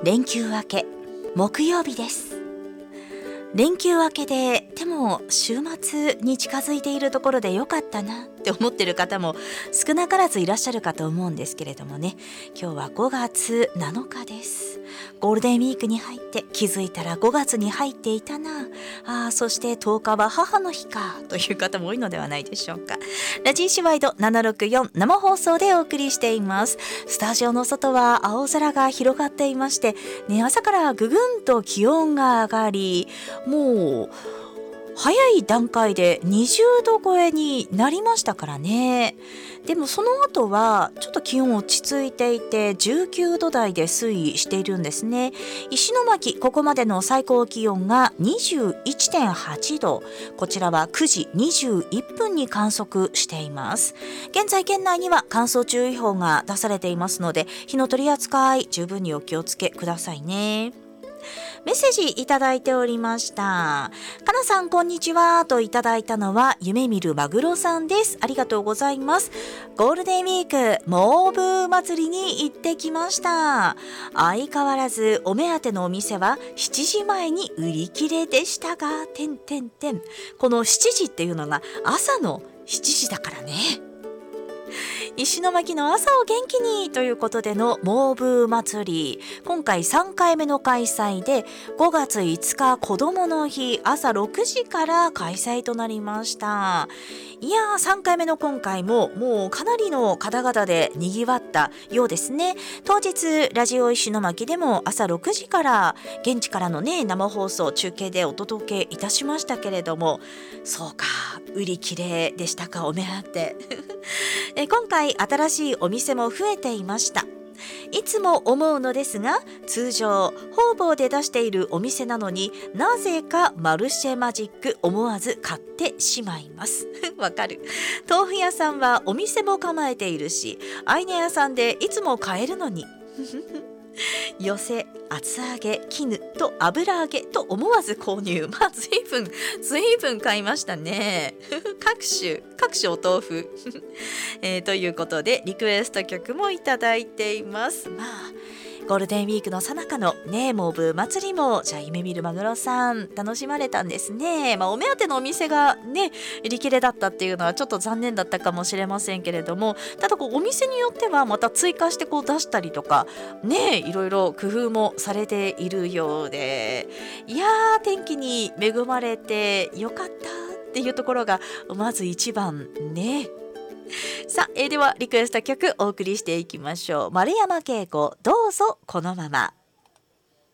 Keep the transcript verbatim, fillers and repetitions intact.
連休明け木曜日です。連休明けででも週末に近づいているところでよかったなって思ってる方も少なからずいらっしゃるかと思うんですけれどもね、今日はごがつなのかです。ゴールデンウィークに入って気づいたらごがつに入っていたなあ、そしてとおかは母の日かという方も多いのではないでしょうか。ラジーシワイドななろくよん生放送でお送りしています。スタジオの外は青空が広がっていまして、ね、朝からぐぐんと気温が上がり、もう早い段階でにじゅうど超えになりましたからね。でもその後はちょっと気温落ち着いていてじゅうきゅうど台で推移しているんですね。石巻、ここまでの最高気温が にじゅういってんはちど、こちらはくじにじゅういっぷんに観測しています。現在県内には乾燥注意報が出されていますので、火の取り扱い十分にお気をつけくださいね。メッセージいただいておりました。かなさんこんにちはといただいたのは夢見るマグロさんです。ありがとうございます。ゴールデンウィークモーブー祭りに行ってきました。相変わらずお目当てのお店はしちじまえに売り切れでしたが、てんてんてん、このしちじっていうのが朝のしちじだからね。石巻の朝を元気にということでのモーブー祭り、今回さんかいめの開催でごがついつか子どもの日朝ろくじから開催となりました。いやー、さんかいめの今回ももうかなりの方々でにぎわったようですね。当日ラジオ石巻でも朝ろくじから現地からのね生放送中継でお届けいたしましたけれども、そうか、売り切れでしたか、お目当てえ今回新しいお店も増えていました。いつも思うのですが、通常方々で出しているお店なのになぜかマルシェマジック思わず買ってしまいますわかる。豆腐屋さんはお店も構えているし、アイネ屋さんでいつも買えるのに寄せ、厚揚げ、絹と油揚げと思わず購入。まあ随分随分買いましたね各種各種お豆腐、えー、ということでリクエスト曲もいただいています。まあゴールデンウィークの最中のねモーブ祭りも、じゃあ夢見るマグロさん楽しまれたんですね。まあお目当てのお店がね売り切れだったっていうのはちょっと残念だったかもしれませんけれども、ただこうお店によってはまた追加してこう出したりとかね、いろいろ工夫もされているようで、いやー天気に恵まれてよかったっていうところがまず一番ね。さあ、えー、ではリクエスト曲お送りしていきましょう。丸山恵子、どうぞこのまま。